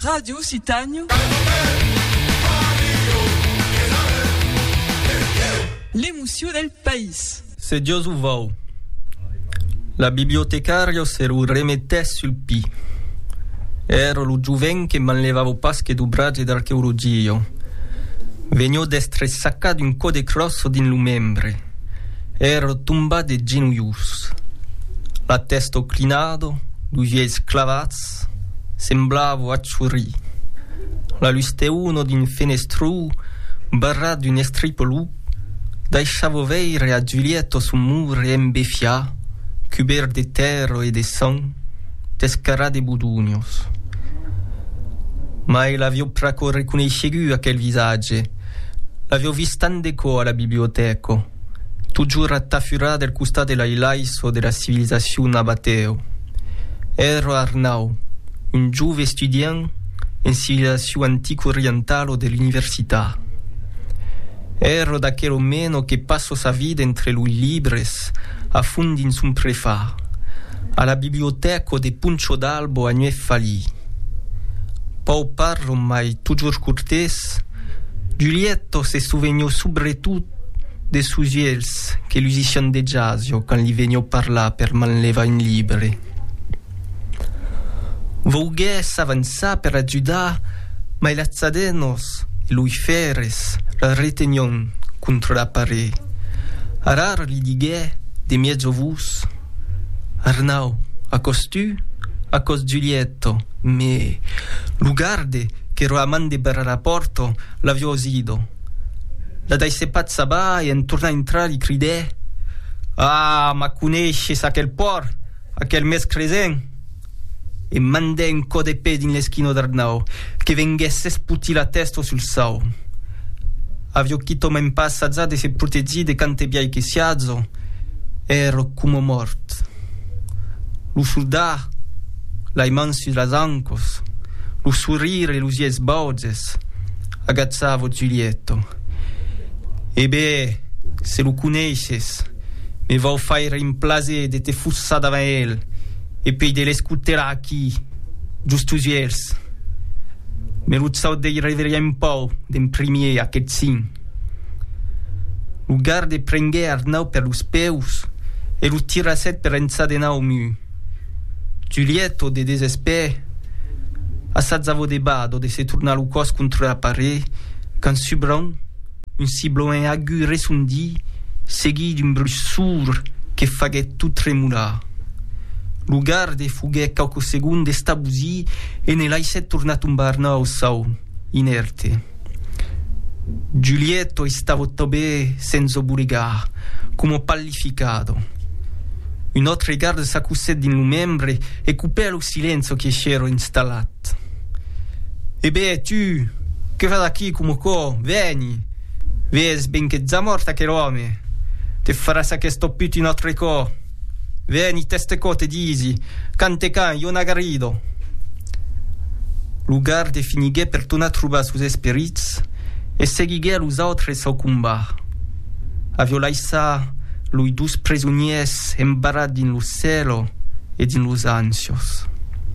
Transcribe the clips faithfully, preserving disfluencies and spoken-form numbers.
Radio Occitania. L'emotion del país. Se Dio uvou. La bibliotecario se lo remette sul P. Ero lo giuven che man levavo pasche d'ubrage d'archeologio. Venio d'estre saccato un code crosso din lumembre. Ero tumbato de genoius. La testa inclinato, due viei sclavaz, semblavo acciurì. La luste uno din fenestru, barrato d'un estripolu, deixavo veire a Giulietto su mur embeffià, cuber de terra e de sang, descarà de budunios. Ma l'avevo praco riconosciuto a quel visage. L'avevo visto in deco alla biblioteca, toujours attafurà del costat della ilaiso della civilizzazione abateo. Ero Arnau, un giove studiante in civilizzazione antico orientale dell'università. Ero da quello meno che passo sa vita entre lui libres a fundi in sun prefà, alla biblioteca de Puncio d'Albo a Nuet Falì. Pau parlo mai toujours cortés, Giulietto se souvenio soprattutto de sus yels che l'usician de Giasio quand li venio parlar per man leva in libre. Voughe s'avanzà per aggiudar, ma i lazzadenos e lui feres la retenion contro la parè. Arar li dighe de mezzo vus: Arnau, a cos tu, a cos Giulietto, me lugarde che ero amande per rapporto l'avio osido. La dai se pazza ba e intorno a entrare i cridè: ah, ma conosce sa quel por, a quel mes cresen. E mandè un co de pedi in l'eschino d'Arnau che venghesse sputi la testa sul sau. Avio chito men passazzate se proteggi de cante biai che siazzo, ero come mort. Lo soldà, lai man sulla zancos, lo sorrire, lo sies bauges, agazzavo Giulietto. E beh, se lo conosces, mi va a fare in plase de te fussa davanti el, e poi de l'escuterà chi, giusto giers. Me lo zau de reveria un po' d'en premier a che zin. Lo garde prenghe Arnau per los peus e lo tira set per enza de nau mu. Giulietto de desesper assazzavo de bado de se torna lo cos contro la parè, quand subran un cibloin agu resondi segui d'un brussur che faghe tout tremular. Lo garde fughe qualche secondo stabusì e ne l'ai tornato un barnau sau, inerte. Giulietto stava tobè senza buregar, come pallificato. Un altro garde s'accussè din lumembre e coupè lo silenzio che c'ero installato. E beh, tu, che va da qui come co, vieni. Ves ben che già morta che l'uomo. Te farà sa che sto più in altre co. Vieni teste cote disi, cante can, io nagarido. Lo garde finighe per tornare a trovare sus espirits e seguighe los autres sau combat. Avio laissà lui dus presoniers embarrat din lo cielo e din los ansios.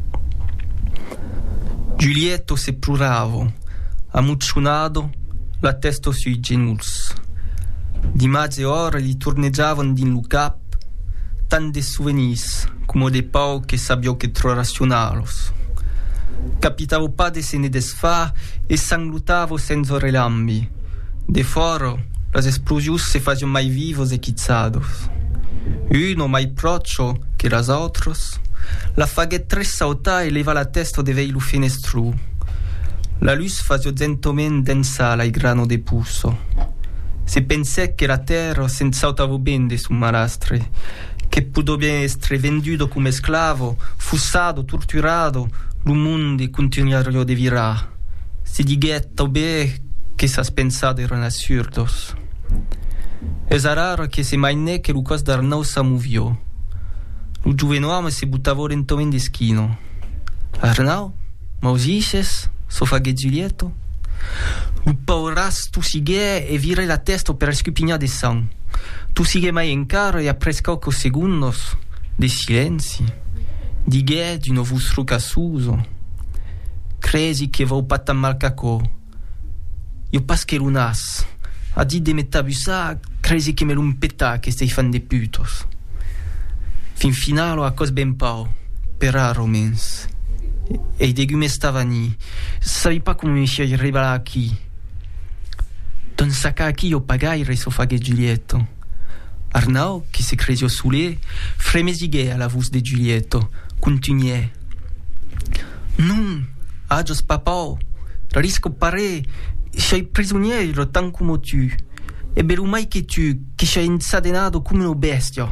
Giulietto se pluravo, ammuccionato, la testa sui genus. Di mazze ore gli torneggiavano din lo cap tant de souvenirs come de pau che sabio che tro razionalos. Capitavo pa de se ne desfa e sanglutavo senza relambi. De foro las explosius se fazion mai vivos e chizzados. Uno mai procio che las otros, la faghe tres sauta e leva la testa de vei lo fenestru. La luz fazio gentomen densa lai grano de pusso. Se pensè che la terra senz'autavo ben de su marastre, che potrebbe essere venduto come sclavo, fussato, torturato, lo mondo continuario de virà. Si dighetta beh che s'ha pensato erano assurdos. Es raro che se mai ne che lo cos d'Arnau sa muviò. Lo giovenomo si buttava lentamente schino. Arnau? Ma usices? So faghe Giulietto? Lo pauras tu sighe e vire la testa per scupignare de sang. Tu sigue mai in caro e apres qualche segundos de silenzi, dighe di nuovo strucassuso. crezi che vau patta mal cacò. Io pas che lunas. A di de metabusa, crezi che me lumpetta che stai fan de putos. Fin finalo a cos ben pau, per raro mens. E i degume stavani. Savi pas come mi si arriva qui. Don sacca qui io pagai reso faghe Giulietto. Arnau, che se crezio sule, fremesighe alla voce de Giulietto, continuè. Non, agios papau, risco pare, sei prigioniero tan come tu, e bello mai che tu, che sei insadenato come una bestia.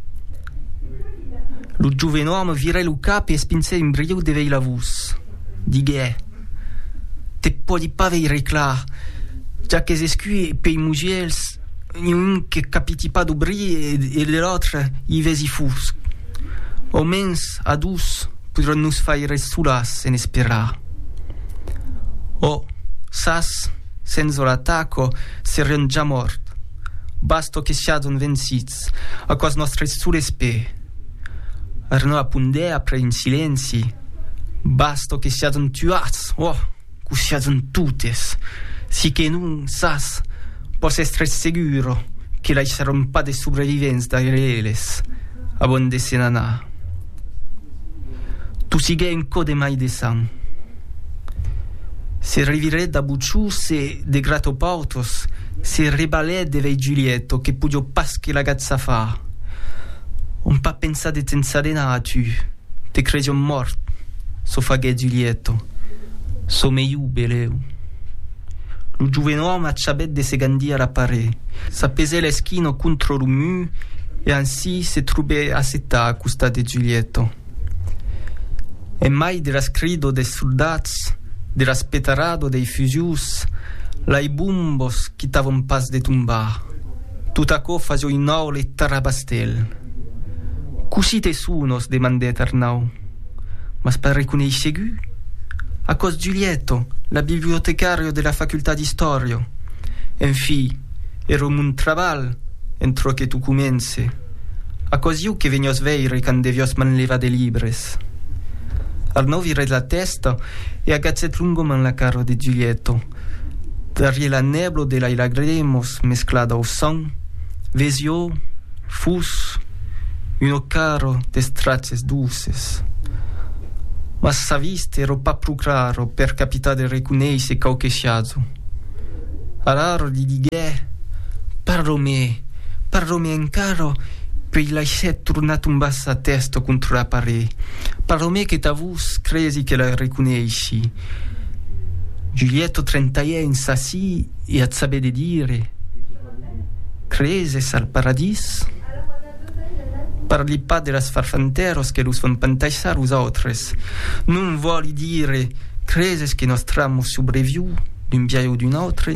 Lo giovanuomo virò lo capo e spinse in brio de vei la voce. Dighe, te puoi pas veire là, già che s'escui per i mugiels, un che capiti pas d'obri e, e l'altro i vesi fus. O mens adus potranno nos faire sulas e ne spera. O, sas, senza l'attacco, serion già mort. Basto che siadon venciz, a cos nostre sule spe. Arno appundea pre in silenzi. Basto che siadon tuats, oh, cu siadon tutes. Si che nun, sas, posso essere sicuro che la saranno pas de sopravvivenza dai reales, a bon de senana. Tu sighe in code mai de san. Se rivire da buciuse de gratopautos, se ribalè de vei Giulietto che puglio pas che la gazza fa. Un pa pensate senza denatu, te crezio mort, so faghe Giulietto, so me jubeleu. Lo giovenomo acciabè de se gandia la pare, s'appese l'eschino contro lo mu e ansi se trube a setta a custa de Giulietto. E mai della scrido de soldats, della spetarado dei fusius, lai bumbos chitavon pas de tumba. Tutacò fasio in aule e tarabastel. Cusite sunos demandè Arnau. Ma spare con ei segu? A cos Giulietto, la bibliotecario della facoltà di storia. Enfi, ero un traval, entro che tu comense. A cos io che venio sveire can devios man leva de libres. Arnau vire la testa e agazzet lungo man la carro di Giulietto. Darie la neblo de la lagremos mesclada au sang, vesio, fus, uno caro de straces dulces. Ma sa vista ero pa più claro per capitare recuneise cauchesiato. Araro gli dighe, parlo me, parlo me encaro, per la set tornato un bassa testa contro la pare. Parlo me che t'avus cresi che la recuneisi. Giulietto trentaien sa sì e a sabe de dire. Creses al paradis? Parli pas de las farfanteros che los fan pantaisar us autres. Non vuoli dire creses che nos tramo sobreviu d'un biai o d'un autre?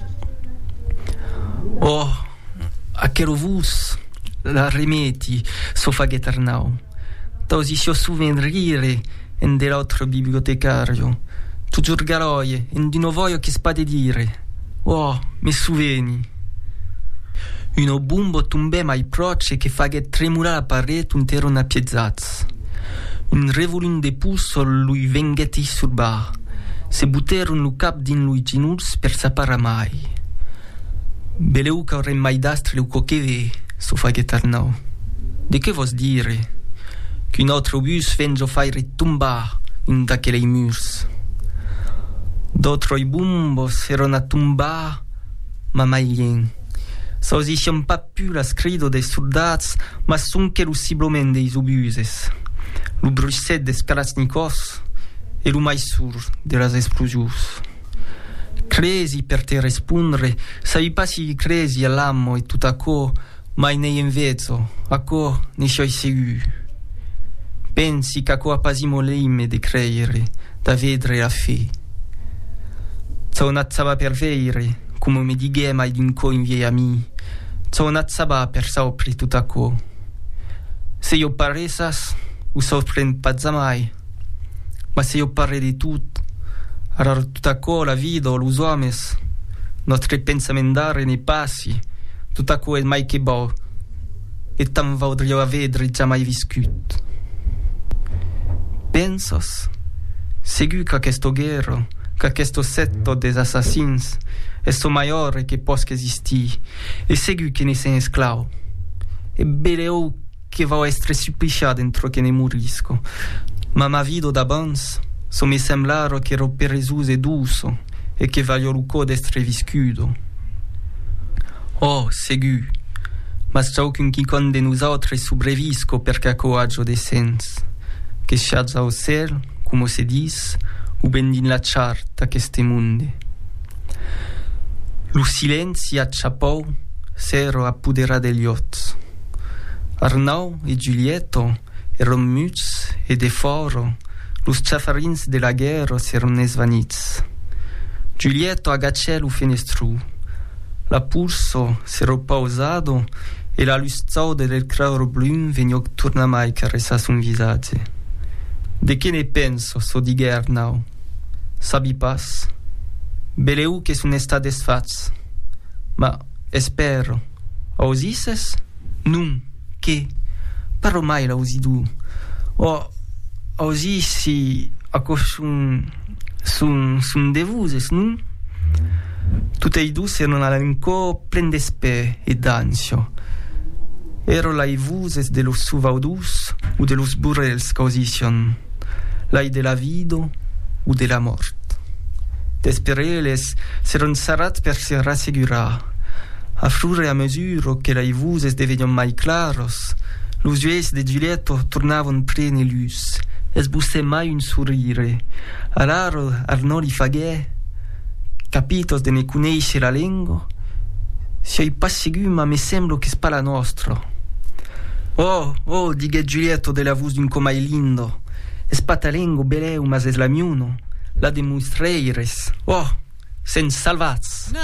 Oh, a che vus la remeti so faghet Arnau. Tosi si o souvenrire en de l'altro bibliotecario. Tu giurgaroie en di novoio che spade dire. Oh, mi souveni. Uno bumbo tumbè mai proce che faghet tremula la parete un tero na piezzaz. Un revolun de pulso lui vengheti surba. Se butteron lu cap din lui ginurs per sapara mai. Beleu ca orre mai dastre lu cocheve, so faghet Arnau. De che vos dire? Che un altro bus vengo fai ritumba in da che lei murs. D'altro i bumbos erano a tumba, ma mai lien. So si siam pas più la scrido dei soldats, ma son che lo siblomen dei obuses. Lo brusset des kalashnikovs e lo mai sur de las explosions. Cresi per te rispondere, sai pas si cresi all'amo e tutacò, mai nei invezzo, acco ne sei segu. Pensi che acco appasimo leime de creiere, da vedere la fe. C'ho nazzava per veire, come mi dighe mai d'inco in vie ami. C'ho nazzava per sopri tutacò. Se io paresas, u soffren pas mai. Ma se io parre di tut, allora tutacò la vido, los homes, nostre pensamendare nei passi, tutacò è mai che bo, e tam vaudrio a vedere già mai viscut. Pensos, se Segu che questo guerro, che questo setto des assassins è so maiore che posca esisti, e segu che ne sei esclavo. E beleo che va a essere suppliciato dentro che ne murisco. Ma ma vido da bans, so mi semblaro che ero peresuso e duso, e che voglio luco d'essere viscudo. Oh, segu, ma ciò che chi conde nous autres sobrevisco perché coaggio de sens, che sciazza au ciel, come si dice, u ben din la charta che ste mundi. Lo silenzio acciappò, s'ero appudera degli occhi. Arnaud e Giulietto erano muts e de foro, los ciaffarins della guerra s'erano svanits. Giulietto agacciò lo fenestru, la pulso s'ero pausato e la luzzauda del craro blu veniò torna mai caressa son visage. De che ne penso, so di Arnaud? Sabi pas? Beleu che son estate sfaz. Ma espero. Ausises? Nun. Che? Parlo mai la usi tu. O ausissi a cosciun sun sun devuses, nun? Tutte i due erano all'inco plen d'espe e d'ansia. Ero la i vuses de los suvaudus u de los burrels causition, lai de la vido u de la mort. Despereles s'eron sarat per se rassegura. A frure a mesura che la i vuses devenion mai claros, los ues de Giulietto tornavon pleni lus, es busse mai un sourire. Allaro Arnaud li faguè, capitos de ne cuneisce la lingua, si ai pas segur, ma me semblo che spa la nostra. Oh, oh, dighe Giulietto de la vus d'un comai lindo, es pa ta lingua beleu, mas es la miuno, la demonstreires. Oh, sen salvats.